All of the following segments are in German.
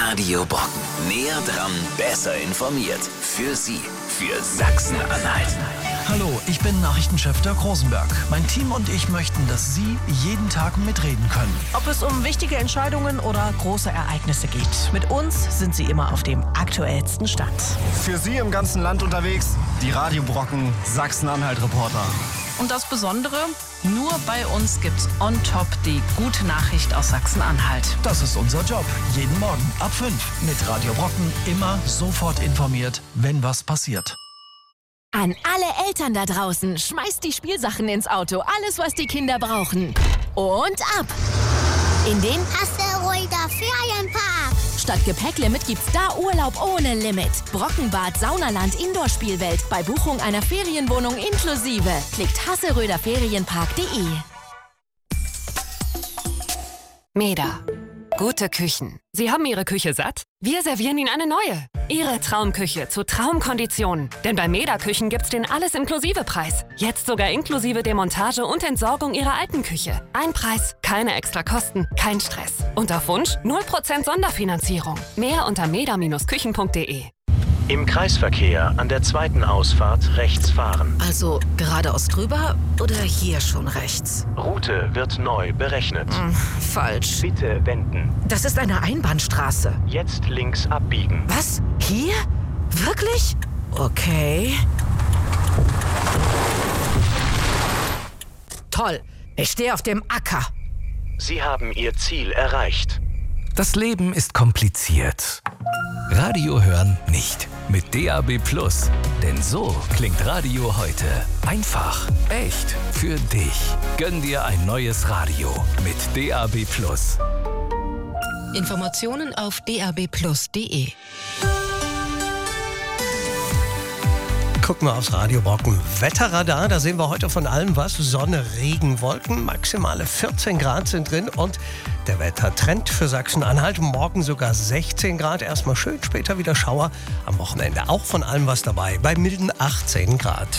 Radio Brocken. Näher dran, besser informiert. Für Sie, für Sachsen-Anhalt. Hallo, ich bin Nachrichtenchef Dirk Rosenberg. Mein Team und ich möchten, dass Sie jeden Tag mitreden können. Ob es um wichtige Entscheidungen oder große Ereignisse geht. Mit uns sind Sie immer auf dem aktuellsten Stand. Für Sie im ganzen Land unterwegs, die Radio Brocken Sachsen-Anhalt-Reporter. Und das Besondere, nur bei uns gibt's on top die gute Nachricht aus Sachsen-Anhalt. Das ist unser Job. Jeden Morgen ab 5 mit Radio Brocken immer sofort informiert, wenn was passiert. An alle Eltern da draußen, schmeißt die Spielsachen ins Auto. Alles, was die Kinder brauchen. Und ab! In den Asteroider Ferienpark. Statt Gepäcklimit gibt's da Urlaub ohne Limit. Brockenbad, Saunaland, Indoor-Spielwelt. Bei Buchung einer Ferienwohnung inklusive. Klickt hasseröderferienpark.de. Meda. Gute Küchen. Sie haben Ihre Küche satt? Wir servieren Ihnen eine neue. Ihre Traumküche zu Traumkonditionen. Denn bei Meda Küchen gibt's den Alles-Inklusive-Preis. Jetzt sogar inklusive Demontage und Entsorgung Ihrer alten Küche. Ein Preis, keine extra Kosten, kein Stress. Und auf Wunsch 0% Sonderfinanzierung. Mehr unter meda-küchen.de. Im Kreisverkehr an der zweiten Ausfahrt rechts fahren. Also geradeaus drüber oder hier schon rechts? Route wird neu berechnet. Falsch. Bitte wenden. Das ist eine Einbahnstraße. Jetzt links abbiegen. Was? Hier? Wirklich? Okay. Toll. Ich stehe auf dem Acker. Sie haben Ihr Ziel erreicht. Das Leben ist kompliziert. Radio hören nicht. Mit DAB+. Denn so klingt Radio heute. Einfach, echt, für dich. Gönn dir ein neues Radio mit DAB+. Informationen auf dabplus.de. Gucken wir aufs Radio Brocken Wetterradar. Da sehen wir heute von allem was. Sonne, Regen, Wolken. Maximale 14 Grad sind drin. Und der Wettertrend für Sachsen-Anhalt. Morgen sogar 16 Grad. Erstmal schön, später wieder Schauer. Am Wochenende auch von allem was dabei. Bei milden 18 Grad.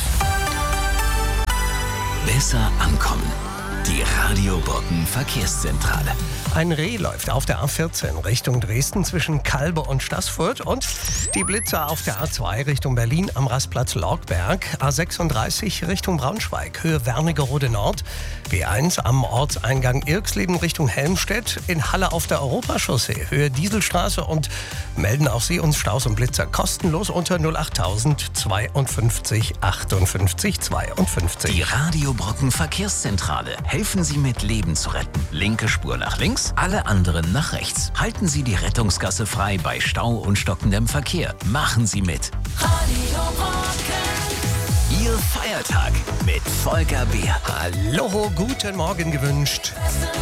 Besser ankommen. Die Radio Brocken Verkehrszentrale. Ein Reh läuft auf der A14 Richtung Dresden zwischen Kalbe und Staßfurt und die Blitzer auf der A2 Richtung Berlin am Rastplatz Lorgberg, A36 Richtung Braunschweig, Höhe Wernigerode Nord, B1 am Ortseingang Irxleben Richtung Helmstedt, in Halle auf der Europachaussee, Höhe Dieselstraße und melden auch Sie uns Staus und Blitzer kostenlos unter 08000 52 58 52. Die Radio Brocken Verkehrszentrale. Helfen Sie mit, Leben zu retten. Linke Spur nach links, alle anderen nach rechts. Halten Sie die Rettungsgasse frei bei Stau und stockendem Verkehr. Machen Sie mit. Radio Brocken. Ihr Feiertag mit Volker Beer. Hallo, guten Morgen gewünscht.